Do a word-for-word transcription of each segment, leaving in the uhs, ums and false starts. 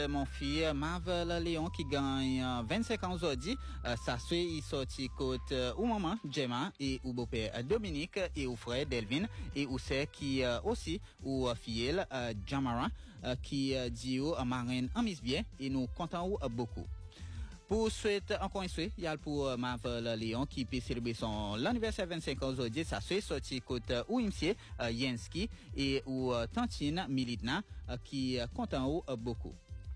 Mon fils Marvel Léon qui gagne vingt-cinq ans aujourd'hui, euh, ça suit il sorti côté euh, ou maman Gemma et ou beau-père Dominique et ou frère Delvin et ou c'est qui euh, aussi ou euh, fille euh, Jamara euh, qui euh, dit ou euh, marine en mis bien et nous comptons euh, beaucoup. Pour souhaiter encore une fois, il y a pour euh, Marvel Léon qui peut célébrer son l'anniversaire vingt-cinq ans aujourd'hui, ça suit sorti côté euh, ou imsier euh, Yenski et ou euh, Tantine Militna euh, qui euh, comptons euh, beaucoup.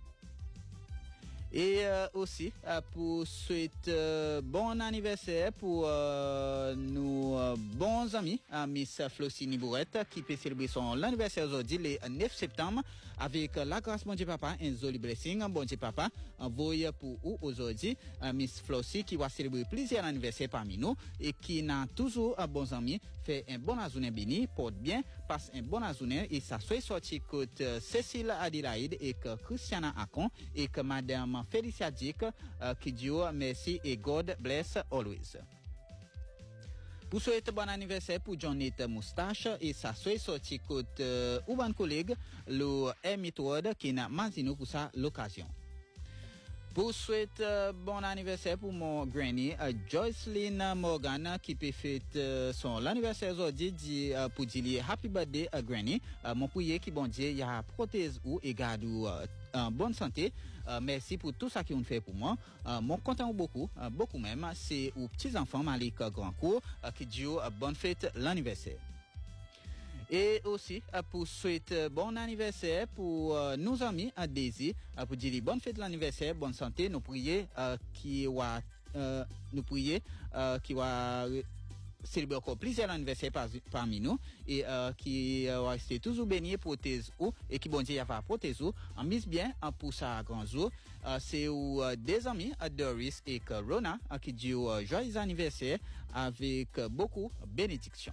Et euh, aussi euh, pour souhaiter euh, bon anniversaire pour euh, nos euh, bons amis euh, Miss Flossini Bourrette qui peut célébrer son anniversaire aujourd'hui le neuf septembre avec euh, la grâce bon Dieu papa un joli blessing bon Dieu papa envoyé pour vous aujourd'hui euh, Miss Flossi qui va célébrer plusieurs anniversaires parmi nous et qui n'a toujours un bon ami fait un bon ajourné béni porte bien passe un bon ajourné et ça soit sorti côté euh, Cécile Adélaïde et que Christiana Acon et que madame Félicia Dick euh, qui dit merci et God bless always. Pour souhaiter bon anniversaire pour Jonathan Moustache et ça soit sorti côté euh, ou bon collègue le Emmett Ward qui n'a mazino pour sa l'occasion. Pour souhaiter euh, bon anniversaire pour mon granny euh, Joycelyn Morgan qui peut fêter euh, son anniversaire aujourd'hui dit euh, pour dire happy birthday à granny euh, mon prier qui bon Dieu il y a prothèse ou et garde euh, en bonne santé. Euh, merci pour tout ça qu'ils ont fait pour moi. Euh, mon content beaucoup, euh, beaucoup même. C'est aux petits enfants Malik Grandcourt euh, qui dit euh, bonne fête l'anniversaire. Et aussi euh, pour souhaiter bon anniversaire pour euh, nos amis à Daisy euh, pour dire bonne fête l'anniversaire, bonne santé. Nous prier euh, qui va euh, nous prier euh, qui va célébrer encore plusieurs anniversaires par, parmi nous et euh, qui euh, va rester toujours béni prothèse ou et qui bon Dieu va prothèse ou en mise bien en pour ça grand jour euh, c'est où euh, des amis à Doris et Rona euh, qui dit euh, joyeux anniversaire avec euh, beaucoup bénédiction.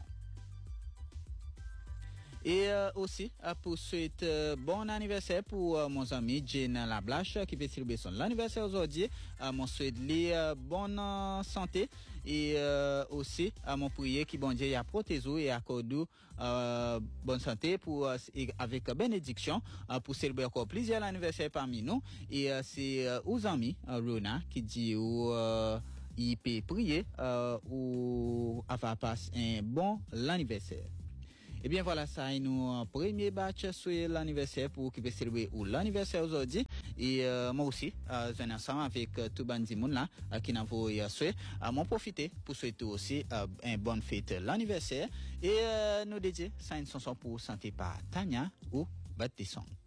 Et euh, aussi euh, pour souhaiter euh, bon anniversaire pour euh, mon ami Jane Lablache qui fait célébrer son anniversaire aujourd'hui. Euh, mon souhaite lui euh, bonne euh, santé et euh, aussi à mon prier qui bon Dieu a protégé et accorde euh, bonne santé pour euh, avec bénédiction euh, pour célébrer encore plusieurs anniversaires parmi nous et euh, c'est euh, aux amis euh, Rona qui dit où euh, il peut prier euh, ou avoir passé un bon l'anniversaire. Et bien voilà, ça est nous premier batch sur l'anniversaire pour qui peut célébrer ou l'anniversaire aujourd'hui. Et euh, moi aussi, euh, je suis ensemble avec euh, tout bandi monde là euh, qui n'a pas souhaité. Euh, m'en profiter pour souhaiter aussi euh, une bonne fête l'anniversaire. Et euh, nous dédier ça une chanson pour santé par Tania ou Baptiste.